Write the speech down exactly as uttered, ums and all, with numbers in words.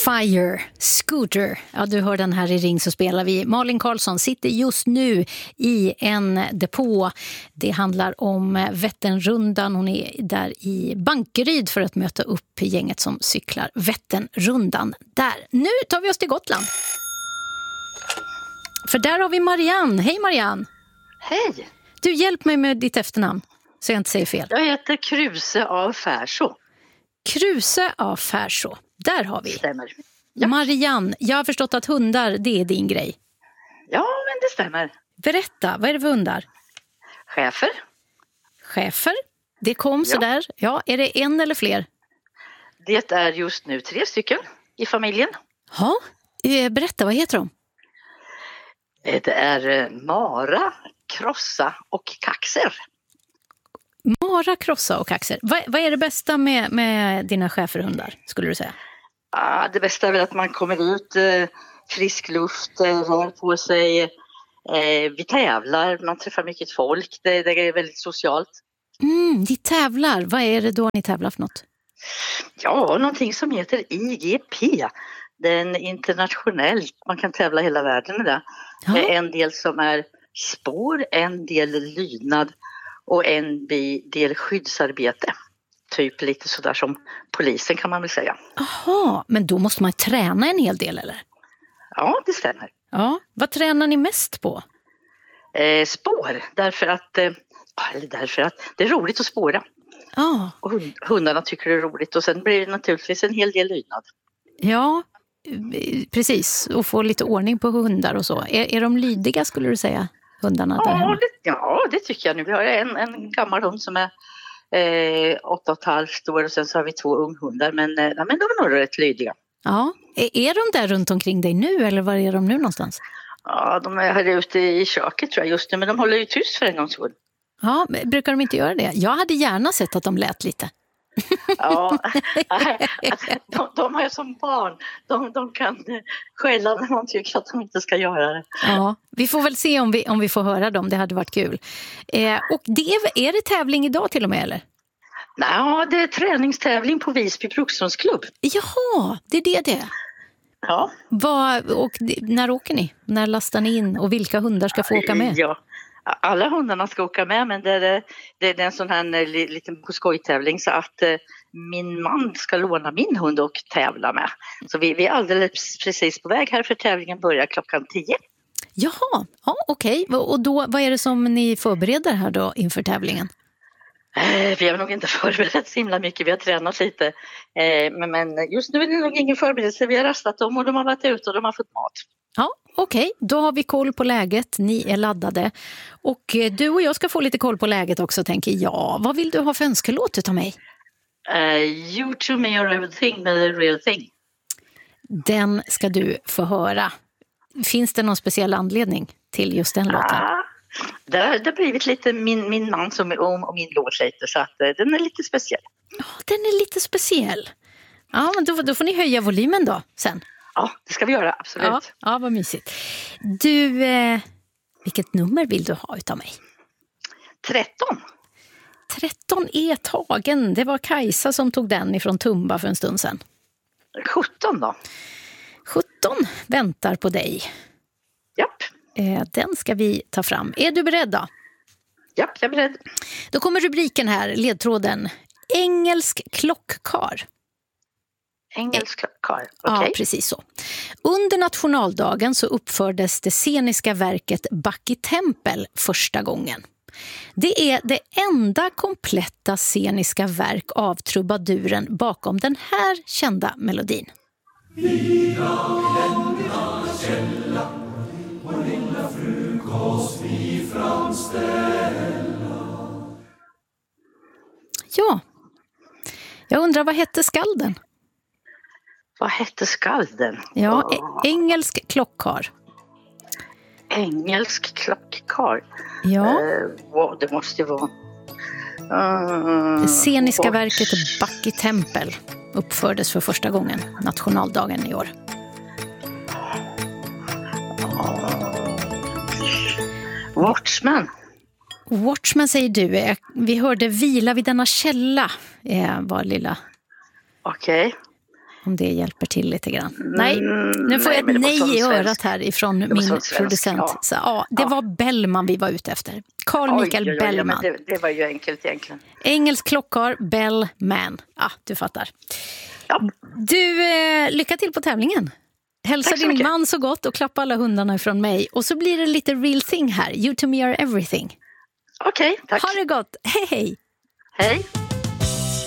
Fire, Scooter. Ja, du hör den här i Ring så spelar vi. Malin Karlsson sitter just nu i en depå. Det handlar om Vätternrundan. Hon är där i Bankeryd för att möta upp gänget som cyklar Vätternrundan. Där. Nu tar vi oss till Gotland. För där har vi Marianne. Hej Marianne. Hej. Du, hjälp mig med ditt efternamn så jag inte säger fel. Jag heter Kruse av Färså. Kruse av Färså. Där har vi. Stämmer. Ja. Marianne, jag har förstått att hundar, det är din grej. Ja, men det stämmer. Berätta, vad är det för hundar? Schäfer. Schäfer? Det kom Ja. sådär. Ja, är det en eller fler? Det är just nu tre stycken i familjen. Ja, eh, berätta, vad heter de? Det är eh, Mara, Krossa och Kaxer. Mara, Krossa och Kaxer. Vad, vad är det bästa med, med dina schäferhundar, skulle du säga? Ah, det bästa är väl att man kommer ut, eh, frisk luft, eh, rör på sig. Eh, vi tävlar, man träffar mycket folk. Det, det är väldigt socialt. Mm, ni tävlar. Vad är det då ni tävlar för något? Ja, någonting som heter I G P. Den internationellt, man kan tävla hela världen med det. Ja. Det är en del som är spår, en del lydnad och en del skyddsarbete. Typ lite sådär som polisen kan man väl säga. Aha, men då måste man träna en hel del, eller? Ja, det stämmer. Ja, vad tränar ni mest på? Eh, spår, därför att, eh, eller därför att det är roligt att spåra. Ja, Och hund, hundarna tycker det är roligt och sen blir det naturligtvis en hel del lydnad. ja, precis. Och få lite ordning på hundar och så. Är, är de lydiga, skulle du säga, hundarna där Ja hemma? det, ja, det tycker jag nu. Vi har en, en gammal hund som är eh, åtta och ett halvt år och sen så har vi två unghundar. Men, eh, men de är nog rätt lydiga. Ja, är, är de där runt omkring dig nu eller var är de nu någonstans? Ja, de är här ute i köket tror jag just nu, men de håller ju tyst för en gångs skull. Ja, men brukar de inte göra det? Jag hade gärna sett att de lät lite. Ja, de, de är som barn. De, de kan skälla när man tycker att de inte ska göra det. Ja, vi får väl se om vi, om vi får höra dem. Det hade varit kul. Eh, och det, är det tävling idag till och med, eller? Nej, det är träningstävling på Visby Brukshundsklubb. Jaha, det är det det. Ja. Vad, och när åker ni? När lastar ni in? Och vilka hundar ska få åka med? Ja, alla hundarna ska åka med, men det är, det är en sån här liten skojtävling så att eh, min man ska låna min hund och tävla med. Så vi, vi är alldeles precis på väg här för tävlingen börjar klockan tio. Jaha, ja, okej. Och då, vad är det som ni förbereder här då inför tävlingen? Eh, vi har nog inte förberett så himla mycket, vi har tränat lite. Eh, men, men just nu är det nog ingen förberedelse, vi har rastat dem och de har varit ute och de har fått mat. Ja, okej. Då har vi koll på läget. Ni är laddade. Och eh, du och jag ska få lite koll på läget också, tänker jag. Vad vill du ha för önskelåt utav mig? Uh, you to me are everything med the real thing. Den ska du få höra. Finns det någon speciell anledning till just den låten? Ah, det, har, det har blivit lite min, min man som är om och min låt lite, så att uh, den är lite speciell. Ja, den är lite speciell. Ja, men då, då får ni höja volymen då sen. Ja, det ska vi göra, absolut. Ja, ja vad mysigt. Du, eh, vilket nummer vill du ha utav mig? tretton. tretton är tagen. Det var Kajsa som tog den ifrån Tumba för en stund sedan. sjutton då? sjutton väntar på dig. Japp. Eh, den ska vi ta fram. Är du beredd då? Japp, jag är beredd. Då kommer rubriken här, ledtråden. Engelsk klockkar. Engelsk klockkar, okej. Ja, precis så. Under nationaldagen så uppfördes det sceniska verket Backitempel första gången. Det är det enda kompletta sceniska verk av trubaduren bakom den här kända melodin. Lilla glänta källa, vår lilla frukost vi framställa. Ja, jag undrar vad hette skalden? Vad hette skalden? Ja, Oh. e- engelsk klockkar. Engelsk klockkar. Ja, Eh, vad det måste ju vara. Uh, det sceniska vad- verket Backitempel uppfördes för första gången nationaldagen i år. Watchman. Watchman säger du. Eh, Vi hörde Vila vid denna källa eh, var lilla. Okej. Om det hjälper till lite grann. Nej, nu får nej, jag ett nej i örat svensk. här ifrån min svensk, producent. ja. Så, ja, det Ja. var Bellman vi var ute efter. Carl Michael Oj, oj, oj, ja, Bellman. men det, det var ju enkelt egentligen. Engelsk klockar, Bellman. Ah, du fattar. Ja. Du, eh, lycka till på tävlingen. Hälsa Tack så din mycket. man så gott och klappa alla hundarna från mig. Och så blir det lite real thing här. You to me are everything. Okej, tack. Ha det gott. Hej, hej. Hej.